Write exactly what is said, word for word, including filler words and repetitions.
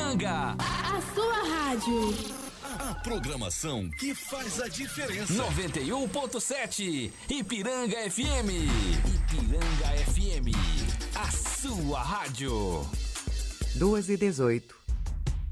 Ipiranga. A sua rádio. A programação que faz a diferença. noventa e um ponto sete Ipiranga F M. Ipiranga F M. A sua rádio. duas e dezoito.